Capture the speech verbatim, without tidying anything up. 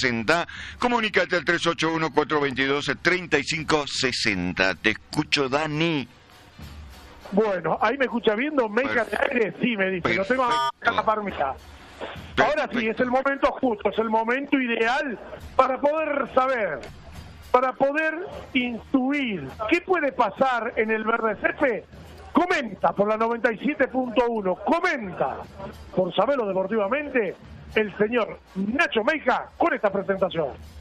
sesenta. Comunícate al tres ocho uno, cuatro dos dos, tres cinco seis cero. Te escucho, Dani. Bueno, ahí me escucha viendo, Meca de aire, sí, me dice, lo tengo a la parmita. Ahora sí, es el momento justo, es el momento ideal para poder saber, para poder intuir qué puede pasar en el verde césped. Comenta por la noventa y siete punto uno, comenta por saberlo deportivamente el señor Nacho Meca con esta presentación.